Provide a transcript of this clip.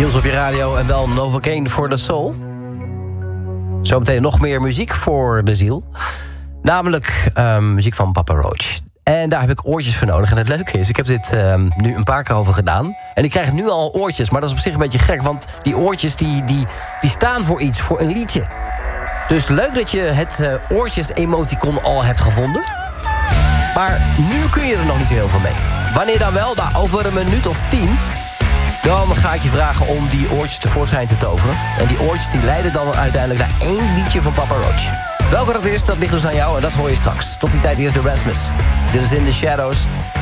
Niels op je radio en wel Novocaine voor de Soul. Zometeen nog meer muziek voor de ziel. Namelijk muziek van Papa Roach. En daar heb ik oortjes voor nodig. En het leuke is, ik heb dit nu een paar keer over gedaan. En ik krijg nu al oortjes, maar dat is op zich een beetje gek. Want die oortjes die staan voor iets, voor een liedje. Dus leuk dat je het oortjes-emoticon al hebt gevonden. Maar nu kun je er nog niet zo heel veel mee. Wanneer dan wel? Nou, over een minuut of 10... dan ga ik je vragen om die oortjes tevoorschijn te toveren. En die oortjes die leiden dan uiteindelijk naar 1 liedje van Papa Roach. Welke dat is, dat ligt dus aan jou en dat hoor je straks. Tot die tijd eerst de Rasmus. Dit is In The Shadows.